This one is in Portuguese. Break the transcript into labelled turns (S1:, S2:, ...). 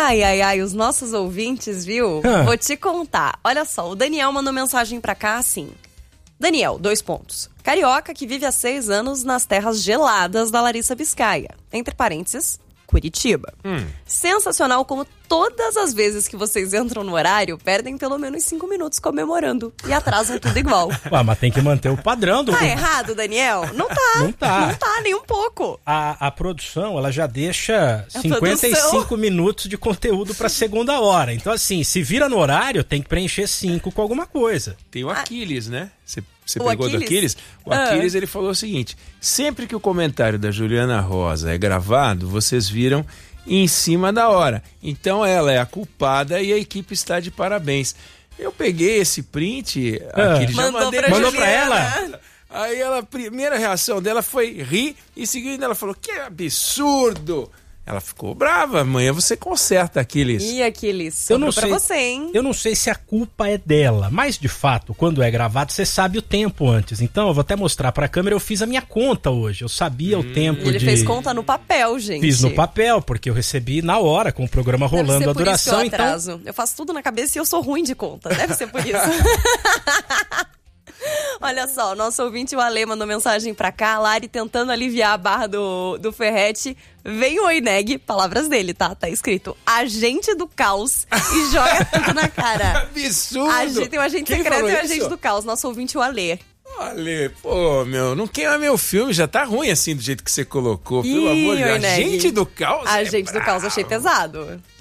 S1: Ai, ai, ai, os nossos ouvintes, viu? Vou te contar. Olha só, o Daniel mandou mensagem pra cá assim. Daniel, 2 pontos. Carioca que vive há 6 anos nas terras geladas da Larissa Biscaia. Entre parênteses, Curitiba. Sensacional como todas as vezes que vocês entram no horário, perdem pelo menos 5 minutos comemorando. E atrasam tudo igual.
S2: Ué, mas tem que manter o padrão do...
S1: Tá errado, Daniel? Não tá.
S2: Não tá.
S1: Não tá, nem um pouco.
S2: A produção, ela já deixa 55 minutos de conteúdo pra segunda hora. Então, assim, se vira no horário, tem que preencher 5 com alguma coisa.
S3: Tem o Aquiles, né? Você
S1: O
S3: pegou
S1: Aquiles?
S3: do Aquiles? O Aquiles, ele falou o seguinte: sempre que o comentário da Juliana Rosa é gravado, vocês viram em cima da hora. Então ela é a culpada e a equipe está de parabéns. Eu peguei esse print, Aquiles, já mandei
S2: Mandou pra ela?
S3: Aí ela, a primeira reação dela foi rir e seguida ela falou: que absurdo! Ela ficou brava. Amanhã você conserta, Aquiles.
S1: Ih, Aquiles,
S2: Eu não
S1: sobrou pra
S2: sei,
S1: você, hein?
S2: eu não sei se a culpa é dela, mas de fato, quando é gravado, você sabe o tempo antes. Então, eu vou até mostrar pra câmera, eu fiz a minha conta hoje. Eu sabia o tempo
S1: Ele
S2: de...
S1: fez conta no papel, gente.
S2: Fiz no papel, porque eu recebi na hora, com o programa rolando
S1: Deve ser
S2: a
S1: por isso que eu
S2: duração. Então,
S1: atraso. Eu faço tudo na cabeça e eu sou ruim de conta. Deve ser por isso. Olha só, nosso ouvinte, o Ale, mandou mensagem pra cá. A Lari tentando aliviar a barra do Ferrete. Vem o Oineg, palavras dele, tá? Tá escrito agente do caos e joga tudo na cara.
S3: Absurdo!
S1: Tem um agente
S3: Quem
S1: secreto
S3: falou
S1: e um agente
S3: isso?
S1: do caos. Nosso ouvinte, o Ale.
S3: Olha, pô, meu, não queima meu filme, já tá ruim assim do jeito que você colocou. Pelo
S1: Ih,
S3: amor de Deus,
S1: Oineg.
S3: agente do caos.
S1: Agente do caos, achei pesado.